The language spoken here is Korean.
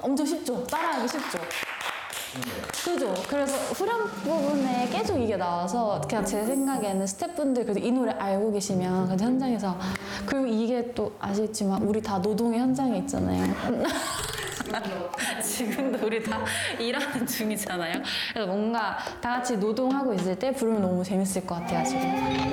엄청 쉽죠? 따라하기 쉽죠? 그죠? 그래서 후렴 부분에 계속 이게 나와서 그냥 제 생각에는 스태프분들 그래도 이 노래 알고 계시면 그래도 현장에서 그리고 이게 또 아시겠지만 우리 다 노동의 현장에 있잖아요. 지금도 우리 다 일하는 중이잖아요. 그래서 뭔가 다 같이 노동하고 있을 때 부르면 너무 재밌을 것 같아요, 지금.